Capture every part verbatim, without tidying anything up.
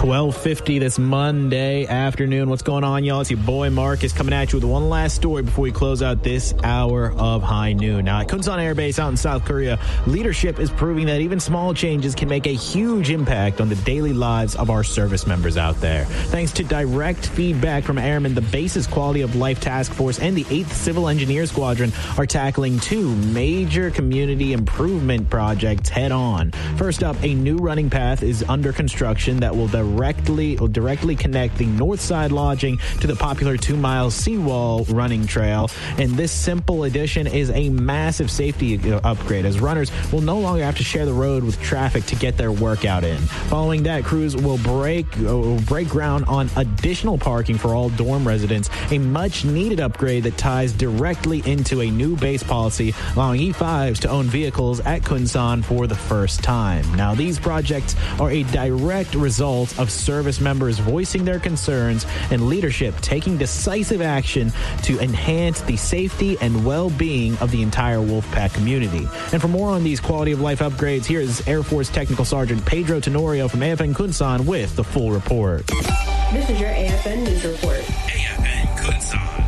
twelve fifty this Monday afternoon. What's going on, y'all? It's your boy Marcus coming at you with one last story before we close out this hour of High Noon. Now, at Kunsan Air Base out in South Korea, leadership is proving that even small changes can make a huge impact on the daily lives of our service members out there. Thanks to direct feedback from airmen, the base's Quality of Life Task Force and the eighth Civil Engineer Squadron are tackling two major community improvement projects head on. First up, a new running path is under construction that will directly will directly connect the North Side Lodging to the popular two-mile seawall running trail. And this simple addition is a massive safety upgrade, as runners will no longer have to share the road with traffic to get their workout in. Following that, crews will break uh, will break ground on additional parking for all dorm residents, a much-needed upgrade that ties directly into a new base policy allowing E fives to own vehicles at Kunsan for the first time. Now, these projects are a direct result of service members voicing their concerns and leadership taking decisive action to enhance the safety and well-being of the entire Wolfpack community. And for more on these quality of life upgrades, here is Air Force Technical Sergeant Pedro Tenorio from A F N Kunsan with the full report. This is your A F N News Report. A F N Kunsan.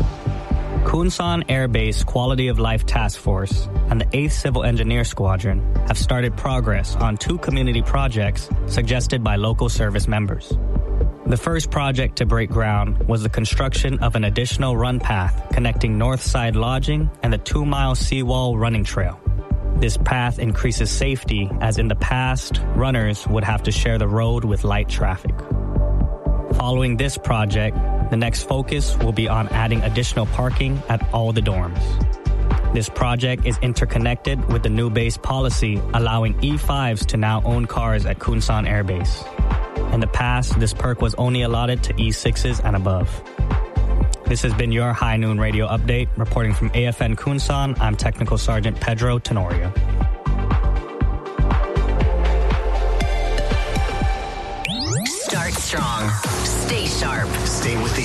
Kunsan Air Base Quality of Life Task Force and the eighth Civil Engineer Squadron have started progress on two community projects suggested by local service members. The first project to break ground was the construction of an additional run path connecting Northside Lodging and the two-mile seawall running trail. This path increases safety, as in the past, runners would have to share the road with light traffic. Following this project, the next focus will be on adding additional parking at all the dorms. This project is interconnected with the new base policy allowing E fives to now own cars at Kunsan Air Base. In the past, this perk was only allotted to E sixes and above. This has been your High Noon Radio Update. Reporting from A F N Kunsan, I'm Technical Sergeant Pedro Tenorio. Start strong. Stay sharp. Stay with the